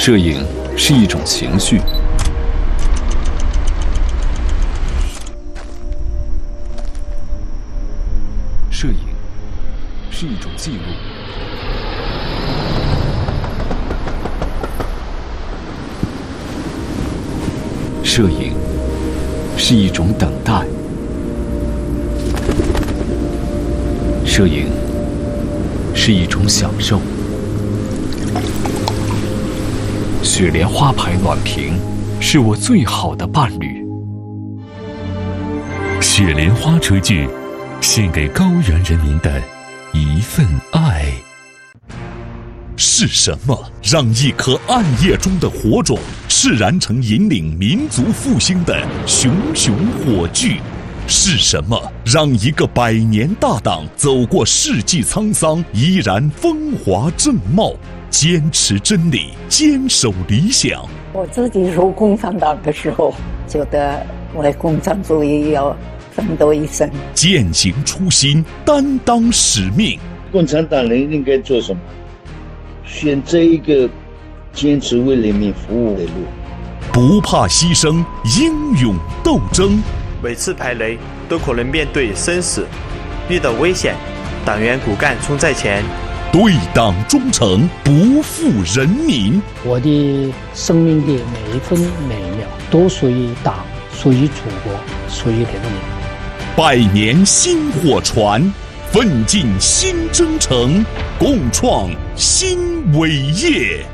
摄影是一种情绪，摄影是一种记录，摄影是一种等待，摄影是一种享受。雪莲花牌暖瓶是我最好的伴侣。 雪莲花炊具，献给高原人民的一份爱。是什么让一颗暗夜中的火种释然成引领民族复兴的熊熊火炬？是什么让一个100年大党走过世纪沧桑，依然风华正茂？坚持真理，坚守理想。 我自己入共产党的时候，觉得为共产主义要奋斗一生， 践行初心，担当使命。 共产党人应该做什么？选择一个坚持为人民服务的路， 不怕牺牲，英勇斗争。 每次排雷都可能面对生死，遇到危险，党员骨干冲在前。 对党忠诚，不负人民。 我的生命的每一分每一秒都属于党，属于祖国，属于人民。 100年薪火传，奋进新征程，共创新伟业。